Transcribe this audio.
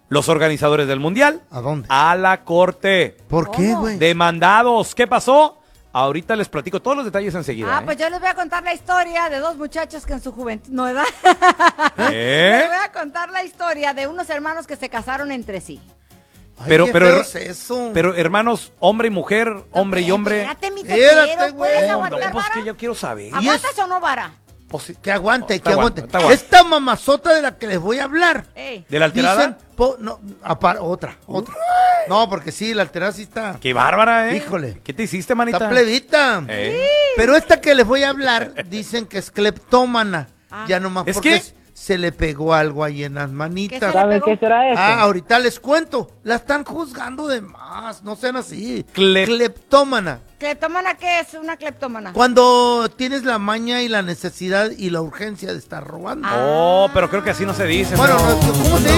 los organizadores del Mundial. ¿A dónde? A la corte. ¿Por qué, güey? Demandados. ¿Qué pasó? Ahorita les platico todos los detalles enseguida. Pues yo les voy a contar la historia de dos muchachos que en su juventud, no, ¿verdad? ¿Eh? Les voy a contar la historia de unos hermanos que se casaron entre sí. Ay, Pero, qué pero, feo es eso. pero hermanos, hombre y mujer, hombre y hombre. Espérate, mi Espérate, tequero, güey. ¿puedes No, aguantar, pues vara? que yo quiero saber. ¿Aguantas o no, vara? Pues sí. Que aguante, Está que aguante. aguanta, está aguanta. Esta mamazota de la que les voy a hablar. Ey. ¿De la alterada? Dicen, no, otra. No, porque sí, la alterada sí está. Qué bárbara, ¿eh? Híjole. ¿Qué te hiciste, manita? Está plebita. Pero esta que les voy a hablar, dicen que es cleptómana. Ya nomás ¿Es porque qué? se le pegó algo ahí en las ¿Qué manitas. se le ¿Sabe pegó? qué será eso? Ahorita les cuento. La están juzgando de más. No sean así. Clep- Cleptómana. ¿Cleptómana qué es? Una cleptómana. Cuando tienes la maña y la necesidad y la urgencia de estar robando. Oh, pero creo que así no se dice. Bueno, ¿no? ¿cómo se dice?